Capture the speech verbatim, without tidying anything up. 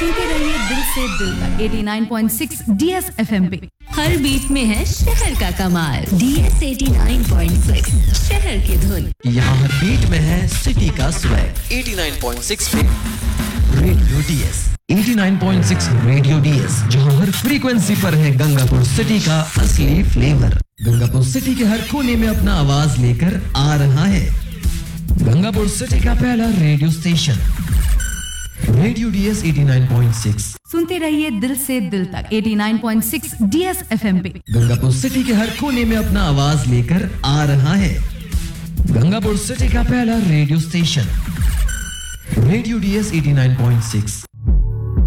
सुनते रहिए दिल से दिल तक नवासी पॉइंट छह डीएस एफएम पे। हर बीट में है शहर का कमाल। डीएस नवासी पॉइंट छह शहर की धुन। यहाँ हर बीट में है सिटी का स्वैग। नवासी पॉइंट छह पे रेडियो डीएस। नवासी पॉइंट छह रेडियो डीएस, जहाँ हर फ्रीक्वेंसी पर है गंगापुर सिटी का असली फ्लेवर। गंगापुर सिटी के हर कोने में अपना आवाज लेकर आ रहा है गंगापुर सिटी का पहला रेडियो स्टेशन रेडियो डीएस नवासी पॉइंट छह। सुनते रहिए दिल से दिल तक नवासी पॉइंट छह डीएस एफएम पे। गंगापुर सिटी के हर कोने में अपना आवाज लेकर आ रहा है गंगापुर सिटी का पहला रेडियो स्टेशन रेडियो डीएस नवासी पॉइंट छह।